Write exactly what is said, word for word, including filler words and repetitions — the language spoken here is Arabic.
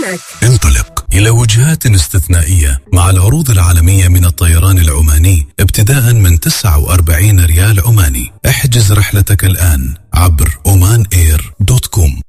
مكانك. انطلق إلى وجهات استثنائية مع العروض العالمية من الطيران العماني ابتداء من تسعة وأربعين ريال عماني. احجز رحلتك الآن عبر oman air دوت كوم.